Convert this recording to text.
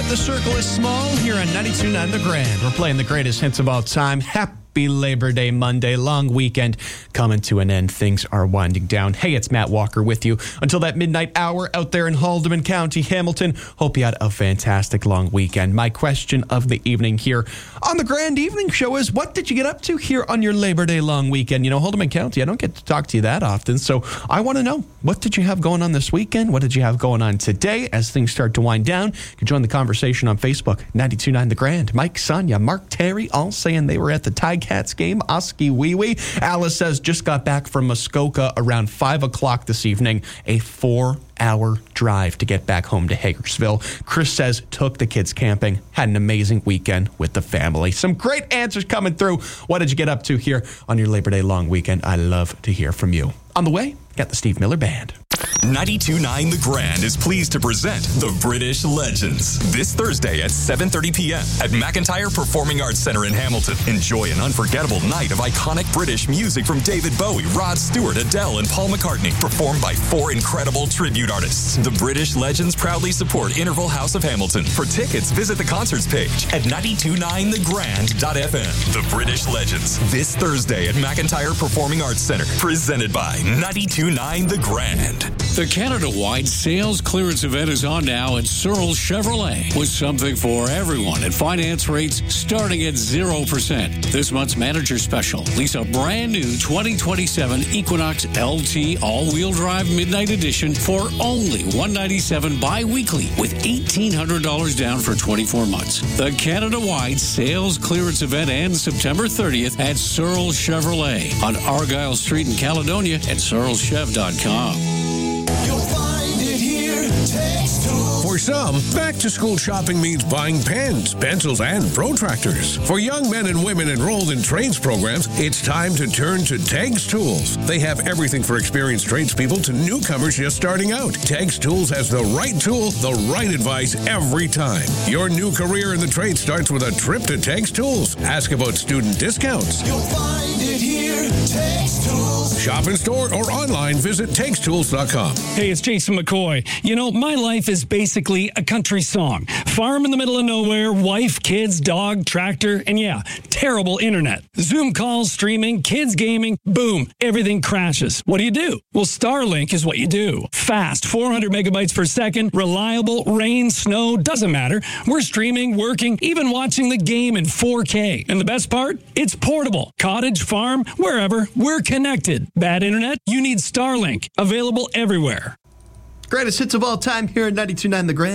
The circle is small here on 92.9 The Grand. We're playing the greatest hits of all time. Happy Labor Day Monday. Long weekend coming to an end. Things are winding down. Hey, it's Matt Walker with you until that midnight hour out there in Haldimand County, Hamilton. Hope you had a fantastic long weekend. My question of the evening here on the Grand Evening Show is, what did you get up to here on your Labor Day long weekend? You know, Haldimand County, I don't get to talk to you that often, so I want to know, what did you have going on this weekend? What did you have going on today as things start to wind down? You can join the conversation on Facebook, 92.9 The Grand. Mike, Sonia, Mark, Terry, all saying they were at the Ticats game. Oski Wee Wee. Alice says, just got back from Muskoka around 5 o'clock this evening. A 4-hour drive to get back home to Hagersville. Chris says, took the kids camping. Had an amazing weekend with the family. Some great answers coming through. What did you get up to here on your Labor Day long weekend? I love to hear from you. On the way, got the Steve Miller Band. 92.9 The Grand is pleased to present The British Legends this Thursday at 7:30 p.m. at McIntyre Performing Arts Center in Hamilton. Enjoy an unforgettable night of iconic British music from David Bowie, Rod Stewart, Adele, and Paul McCartney, performed by 4 incredible tribute artists. The British Legends proudly support Interval House of Hamilton. For tickets, visit the concerts page at 929thegrand.fm. The British Legends this Thursday at McIntyre Performing Arts Center, presented by 92.9 The Grand. The Canada-wide sales clearance event is on now at Searle Chevrolet, with something for everyone at finance rates starting at 0%. This month's manager special, lease a brand new 2027 Equinox LT all-wheel drive Midnight Edition for only $197 bi-weekly with $1,800 down for 24 months. The Canada-wide sales clearance event ends September 30th at Searle Chevrolet on Argyle Street in Caledonia at searlechev.com. You'll find it here. Text Tools. For some, back-to-school shopping means buying pens, pencils, and protractors. For young men and women enrolled in trades programs, it's time to turn to Tegs Tools. They have everything for experienced tradespeople to newcomers just starting out. Tegs Tools has the right tool, the right advice every time. Your new career in the trade starts with a trip to Tegs Tools. Ask about student discounts. You'll find it here. Text Tools. Shop in store or online. Visit TegsTools.com. Hey, it's Jason McCoy. You know, my life is basically a country song. Farm in the middle of nowhere, wife, kids, dog, tractor, and yeah, terrible internet. Zoom calls, streaming, kids gaming, boom, everything crashes. What do? Well, Starlink is what you do. Fast, 400 megabytes per second, reliable, rain, snow, doesn't matter. We're streaming, working, even watching the game in 4K. And the best part? It's portable. Cottage, farm, wherever, we're connected. Bad internet? You need Starlink. Available everywhere. Greatest hits of all time here at 92.9 The Grand.